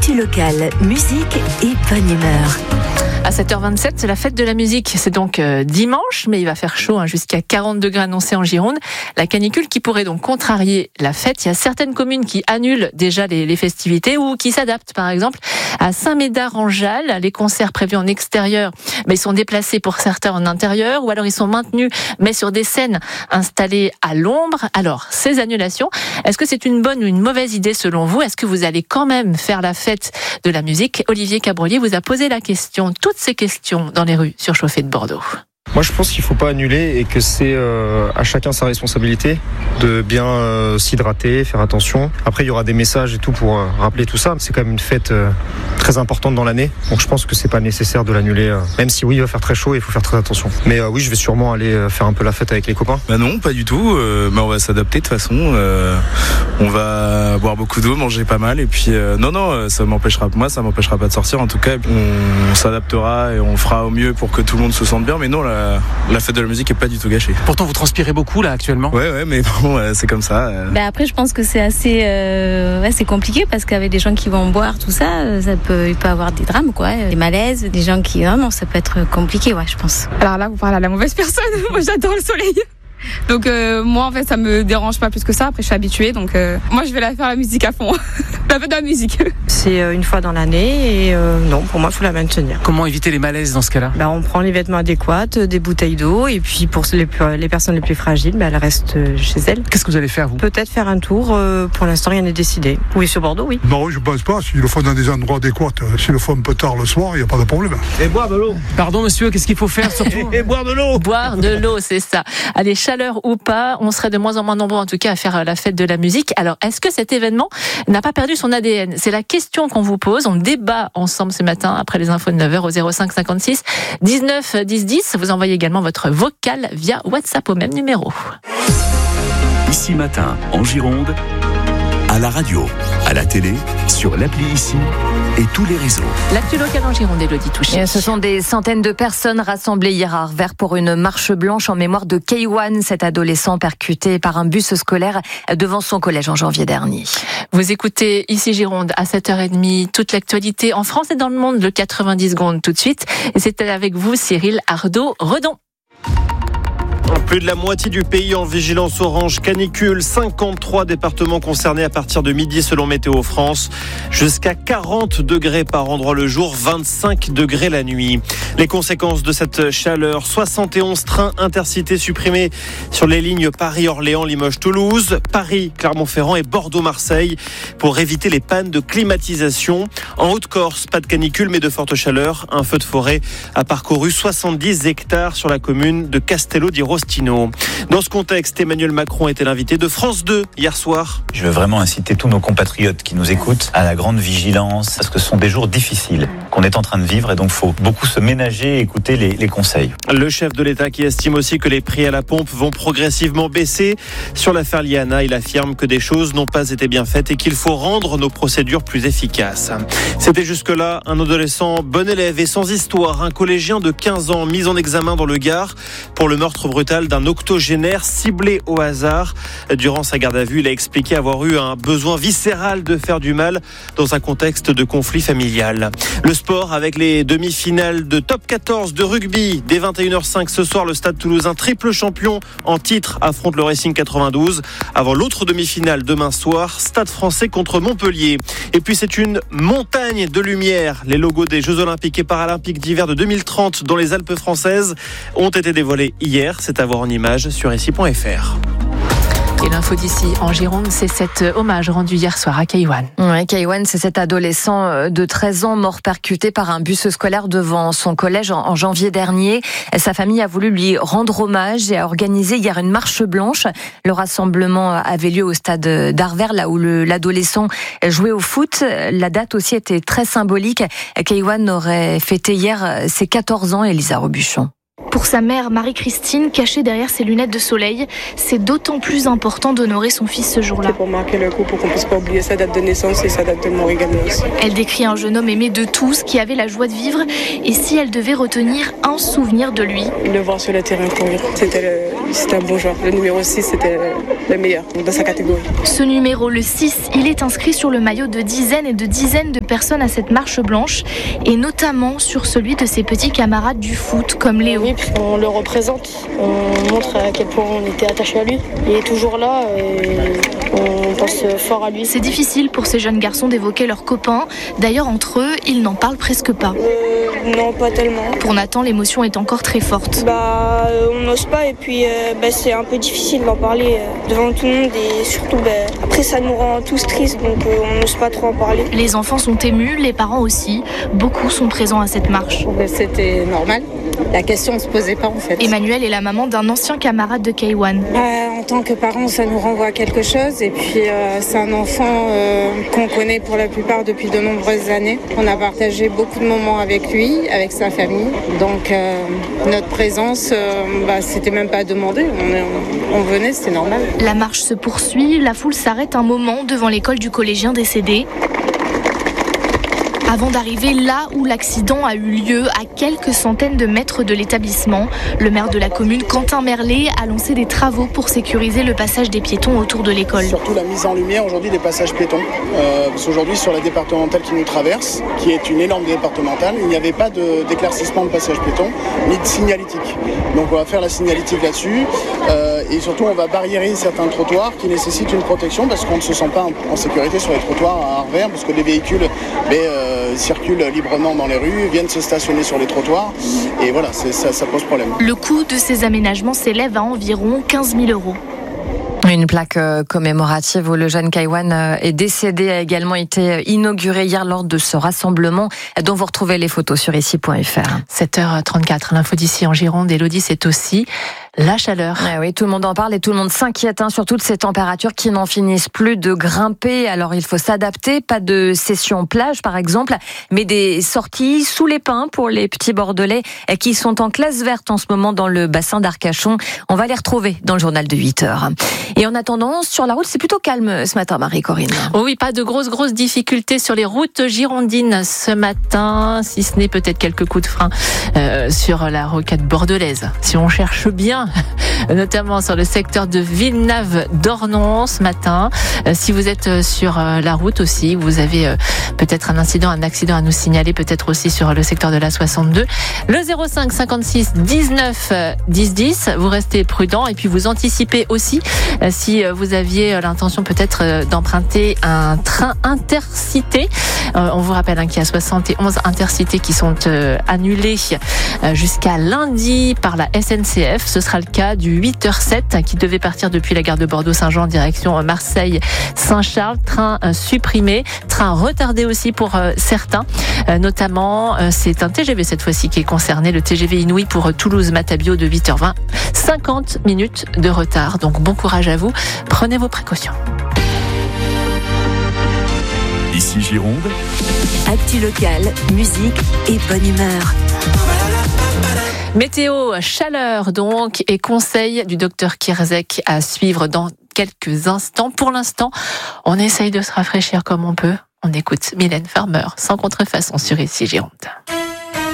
L'actu locale, musique et bonne humeur. À 7h27, c'est la fête de la musique. C'est donc dimanche, mais il va faire chaud, jusqu'à 40 degrés annoncés en Gironde. La canicule qui pourrait donc contrarier la fête. Il y a certaines communes qui annulent déjà les festivités ou qui s'adaptent. Par exemple, à Saint-Médard-en-Jalles, les concerts prévus en extérieur, mais ils sont déplacés pour certains en intérieur, ou alors ils sont maintenus, mais sur des scènes installées à l'ombre. Alors, ces annulations, est-ce que c'est une bonne ou une mauvaise idée selon vous ? Est-ce que vous allez quand même faire la fête de la musique ? Olivier Cabrolier vous a posé la question. Toutes ces questions dans les rues surchauffées de Bordeaux. Moi je pense qu'il ne faut pas annuler et que c'est à chacun sa responsabilité de bien s'hydrater, faire attention. Après il y aura des messages et tout pour rappeler tout ça. C'est quand même une fête très importante dans l'année. Donc je pense que c'est pas nécessaire de l'annuler. Même si oui il va faire très chaud et il faut faire très attention. Mais oui je vais sûrement aller faire un peu la fête avec les copains. Bah non pas du tout. On va s'adapter de toute façon. On va boire beaucoup d'eau, manger pas mal. Et puis ça m'empêchera pas de sortir en tout cas. On s'adaptera et on fera au mieux pour que tout le monde se sente bien. Mais non la fête de la musique est pas du tout gâchée. Pourtant vous transpirez beaucoup là actuellement. Ouais mais bon c'est comme ça. Après je pense que c'est assez compliqué parce qu'avec des gens qui vont boire tout ça, il peut avoir des drames des malaises, des gens qui ça peut être compliqué je pense. Alors là vous parlez à la mauvaise personne. Moi j'adore le soleil. Donc moi en fait ça me dérange pas plus que ça. Après je suis habituée donc moi je vais la faire la musique à fond. La fête de la musique. C'est une fois dans l'année et non pour moi il faut la maintenir. Comment éviter les malaises dans ce cas-là ? On prend les vêtements adéquats, des bouteilles d'eau et puis pour les personnes les plus fragiles elles restent chez elles. Qu'est-ce que vous allez faire vous ? Peut-être faire un tour, pour l'instant rien n'est décidé. Oui sur Bordeaux oui. Non je pense pas, s'ils le font dans des endroits adéquats, s'ils le font un peu tard le soir il n'y a pas de problème. Et boire de l'eau. Pardon monsieur, qu'est-ce qu'il faut faire surtout ? Et boire de l'eau. Boire de l'eau, c'est ça. Allez, chaleur ou pas, on serait de moins en moins nombreux en tout cas à faire la fête de la musique. Alors, est-ce que cet événement n'a pas perdu son ADN ? C'est la question qu'on vous pose. On débat ensemble ce matin après les infos de 9h au 05 56 19 10 10. Vous envoyez également votre vocal via WhatsApp au même numéro. Ici Matin, en Gironde, à la radio, à la télé, sur l'appli Ici et tous les réseaux. L'actu locale en Gironde, Élodie Touché. Ce sont des centaines de personnes rassemblées hier à Arvert pour une marche blanche en mémoire de Kaywan, cet adolescent percuté par un bus scolaire devant son collège en janvier dernier. Vous écoutez Ici Gironde à 7h30, toute l'actualité en France et dans le monde, le 90 secondes tout de suite. Et c'était avec vous Cyril Ardo-Redon. Plus de la moitié du pays en vigilance orange canicule, 53 départements concernés à partir de midi selon Météo France, jusqu'à 40 degrés par endroit le jour, 25 degrés la nuit. Les conséquences de cette chaleur, 71 trains intercités supprimés sur les lignes Paris-Orléans, Limoges-Toulouse, Paris-Clermont-Ferrand et Bordeaux-Marseille pour éviter les pannes de climatisation. En Haute-Corse, pas de canicule mais de forte chaleur. Un feu de forêt a parcouru 70 hectares sur la commune de Castello di Rostino. Dans ce contexte, Emmanuel Macron était l'invité de France 2 hier soir. Je veux vraiment inciter tous nos compatriotes qui nous écoutent à la grande vigilance, parce que ce sont des jours difficiles qu'on est en train de vivre et donc il faut beaucoup se ménager et écouter les conseils. Le chef de l'État qui estime aussi que les prix à la pompe vont progressivement baisser. Sur l'affaire Liana, il affirme que des choses n'ont pas été bien faites et qu'il faut rendre nos procédures plus efficaces. C'était jusque-là un adolescent bon élève et sans histoire, un collégien de 15 ans mis en examen dans le Gard pour le meurtre brutal d'un octogénaire ciblé au hasard. Durant sa garde à vue, il a expliqué avoir eu un besoin viscéral de faire du mal dans un contexte de conflit familial. Le sport avec les demi-finales de top 14 de rugby. Dès 21h05 ce soir, le Stade Toulousain, triple champion en titre, affronte le Racing 92. Avant l'autre demi-finale demain soir, Stade Français contre Montpellier. Et puis c'est une montagne de lumière. Les logos des Jeux Olympiques et Paralympiques d'hiver de 2030 dans les Alpes françaises ont été dévoilés hier. C'est à voir en images sur ici.fr. Et l'info d'ici en Gironde, c'est cet hommage rendu hier soir à Kaywan. Ouais, Kaywan, c'est cet adolescent de 13 ans mort percuté par un bus scolaire devant son collège en janvier dernier. Sa famille a voulu lui rendre hommage et a organisé hier une marche blanche. Le rassemblement avait lieu au stade d'Arvert, là où l'adolescent jouait au foot. La date aussi était très symbolique. Kaywan aurait fêté hier ses 14 ans, Elisa Robuchon. Pour sa mère, Marie-Christine, cachée derrière ses lunettes de soleil, c'est d'autant plus important d'honorer son fils ce jour-là. C'est pour marquer le coup, pour qu'on ne puisse pas oublier sa date de naissance et sa date de mort également aussi. Elle décrit un jeune homme aimé de tous, qui avait la joie de vivre, et si elle devait retenir un souvenir de lui. Le voir sur le terrain courir, c'était C'était un bon joueur. Le numéro 6, c'était le meilleur dans sa catégorie. Ce numéro, le 6, il est inscrit sur le maillot de dizaines et de dizaines de personnes à cette marche blanche, et notamment sur celui de ses petits camarades du foot, comme Léo. Oui, on le représente, on montre à quel point on était attaché à lui. Il est toujours là et on pense fort à lui. C'est difficile pour ces jeunes garçons d'évoquer leurs copains. D'ailleurs, entre eux, ils n'en parlent presque pas. Non, pas tellement. Pour Nathan, l'émotion est encore très forte. On n'ose pas et puis c'est un peu difficile d'en parler devant tout le monde et surtout après ça nous rend tous tristes donc on n'ose pas trop en parler. Les enfants sont émus, les parents aussi. Beaucoup sont présents à cette marche. C'était normal. La question ne se posait pas en fait. Emmanuelle est la maman d'un ancien camarade de K1. En tant que parents, ça nous renvoie à quelque chose et puis c'est un enfant qu'on connaît pour la plupart depuis de nombreuses années. On a partagé beaucoup de moments avec lui, avec sa famille. Donc notre présence, c'était même pas demandé. On venait, c'était normal. La marche se poursuit, la foule s'arrête un moment devant l'école du collégien décédé. Avant d'arriver là où l'accident a eu lieu, à quelques centaines de mètres de l'établissement, le maire de la commune, Quentin Merlet, a lancé des travaux pour sécuriser le passage des piétons autour de l'école. Surtout la mise en lumière aujourd'hui des passages piétons. Parce qu'aujourd'hui, sur la départementale qui nous traverse, qui est une énorme départementale, il n'y avait pas d'éclaircissement de passage piéton, ni de signalétique. Donc on va faire la signalétique là-dessus. Et surtout, on va barriérer certains trottoirs qui nécessitent une protection parce qu'on ne se sent pas en sécurité sur les trottoirs à Arvers, parce que les véhicules circulent librement dans les rues, viennent se stationner sur les trottoirs et voilà, ça pose problème. Le coût de ces aménagements s'élève à environ 15 000 €. Une plaque commémorative où le jeune K1 est décédé a également été inaugurée hier lors de ce rassemblement dont vous retrouvez les photos sur ici.fr. 7h34, l'info d'ici en Gironde. Élodie, c'est aussi la chaleur. Oui, tout le monde en parle et tout le monde s'inquiète sur toutes ces températures qui n'en finissent plus de grimper. Alors il faut s'adapter, pas de session plage par exemple, mais des sorties sous les pins pour les petits Bordelais qui sont en classe verte en ce moment dans le bassin d'Arcachon. On va les retrouver dans le journal de 8h. Et en attendant, sur la route, c'est plutôt calme ce matin, Marie-Corinne. Oh oui, pas de grosses difficultés sur les routes girondines ce matin, si ce n'est peut-être quelques coups de frein sur la rocade bordelaise. Si on cherche bien, notamment sur le secteur de Villeneuve-d'Ornon ce matin. Si vous êtes sur la route aussi, vous avez peut-être un accident à nous signaler, peut-être aussi sur le secteur de la 62. Le 05 56 19 10 10, vous restez prudent et puis vous anticipez aussi si vous aviez l'intention peut-être d'emprunter un train intercité. On vous rappelle qu'il y a 71 intercités qui sont annulés jusqu'à lundi par la SNCF. Ce sera le cas du 8h07 qui devait partir depuis la gare de Bordeaux-Saint-Jean en direction Marseille-Saint-Charles. Train supprimé, train retardé aussi pour certains. Notamment, c'est un TGV cette fois-ci qui est concerné, le TGV Inouï pour Toulouse-Matabio de 8h20. 50 minutes de retard. Donc bon courage à vous. Prenez vos précautions. Ici Gironde. Actu locale, musique et bonne humeur. Météo, chaleur donc et conseil du docteur Kierzek à suivre dans quelques instants. Pour l'instant, on essaye de se rafraîchir comme on peut. On écoute Mylène Farmer sans contrefaçon sur Ici Gironde.